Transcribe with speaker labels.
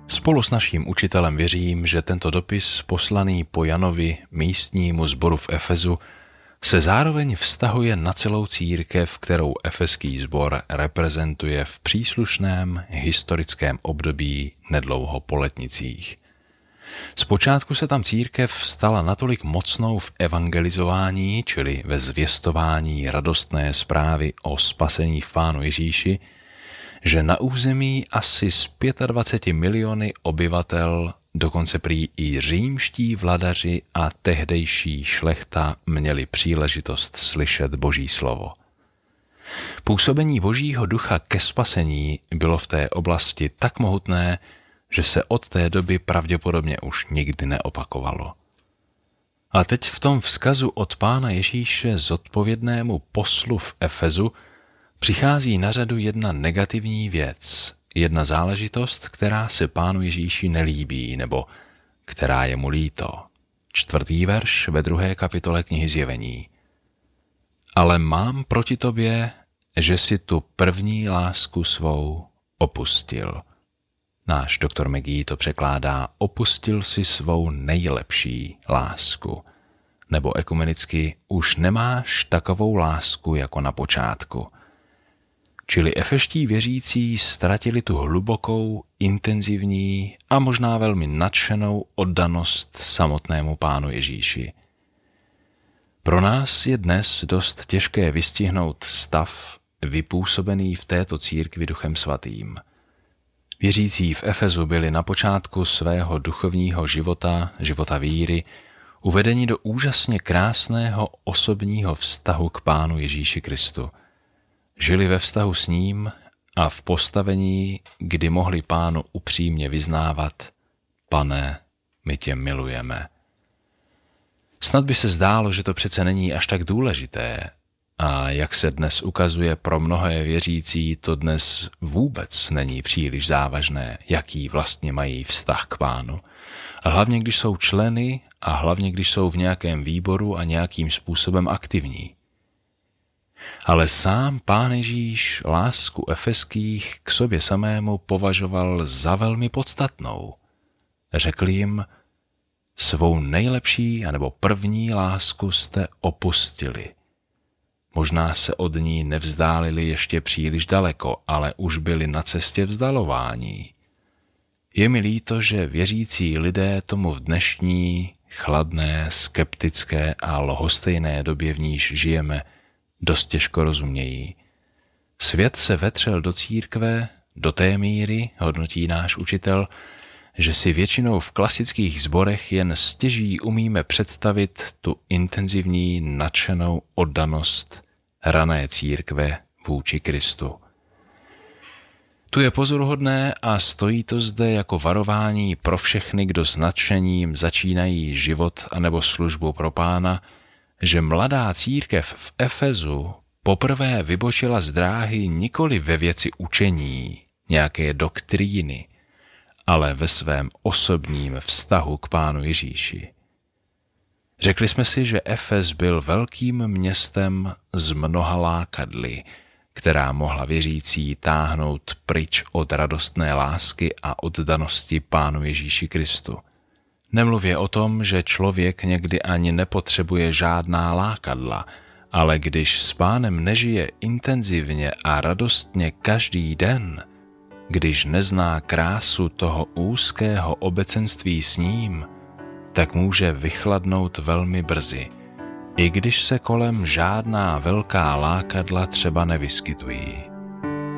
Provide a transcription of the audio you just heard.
Speaker 1: Spolu s naším učitelem věřím, že tento dopis poslaný po Janovi místnímu sboru v Efezu se zároveň vztahuje na celou církev, kterou efeský sbor reprezentuje v příslušném historickém období nedlouho po letnicích. Zpočátku se tam církev stala natolik mocnou v evangelizování, čili ve zvěstování radostné zprávy o spasení v Pánu Ježíši, že na území asi z 25 miliony obyvatel dokonce prý i římští vladaři a tehdejší šlechta měli příležitost slyšet Boží slovo. Působení Božího ducha ke spasení bylo v té oblasti tak mohutné, že se od té doby pravděpodobně už nikdy neopakovalo. A teď v tom vzkazu od Pána Ježíše zodpovědnému poslu v Efezu přichází na řadu jedna negativní věc, jedna záležitost, která se Pánu Ježíši nelíbí, nebo která je mu líto. 4. verš ve 2. kapitole knihy Zjevení. Ale mám proti tobě, že si tu první lásku svou opustil. Náš doktor McGee to překládá opustil si svou nejlepší lásku. Nebo ekumenicky už nemáš takovou lásku jako na počátku. Čili efeští věřící ztratili tu hlubokou, intenzivní a možná velmi nadšenou oddanost samotnému Pánu Ježíši. Pro nás je dnes dost těžké vystihnout stav vypůsobený v této církvi Duchem Svatým. Věřící v Efezu byli na počátku svého duchovního života víry, uvedeni do úžasně krásného osobního vztahu k Pánu Ježíši Kristu. Žili ve vztahu s ním a v postavení, kdy mohli Pánu upřímně vyznávat: Pane, my tě milujeme. Snad by se zdálo, že to přece není až tak důležité, a jak se dnes ukazuje, pro mnohé věřící to dnes vůbec není příliš závažné, jaký vlastně mají vztah k Pánu. A hlavně, když jsou členy a hlavně, když jsou v nějakém výboru a nějakým způsobem aktivní. Ale sám Pán Ježíš lásku efeských k sobě samému považoval za velmi podstatnou. Řekl jim: svou nejlepší anebo první lásku jste opustili. Možná se od ní nevzdálili ještě příliš daleko, ale už byli na cestě vzdalování. Je mi líto, že věřící lidé tomu v dnešní, chladné, skeptické a lhostejné době, v níž žijeme, dost těžko rozumějí. Svět se vetřel do církve do té míry, hodnotí náš učitel, že si většinou v klasických sborech jen stěží umíme představit tu intenzivní, nadšenou oddanost rané církve vůči Kristu. Tu je pozoruhodné a stojí to zde jako varování pro všechny, kdo s nadšením začínají život anebo službu pro Pána, že mladá církev v Efezu poprvé vybočila z dráhy nikoli ve věci učení, nějaké doktríny, ale ve svém osobním vztahu k Pánu Ježíši. Řekli jsme si, že Efes byl velkým městem z mnoha lákadly, která mohla věřící táhnout pryč od radostné lásky a oddanosti Pánu Ježíši Kristu. Nemluvě o tom, že člověk někdy ani nepotřebuje žádná lákadla, ale když s Pánem nežije intenzivně a radostně každý den, když nezná krásu toho úzkého obecenství s ním, tak může vychladnout velmi brzy, i když se kolem žádná velká lákadla třeba nevyskytují.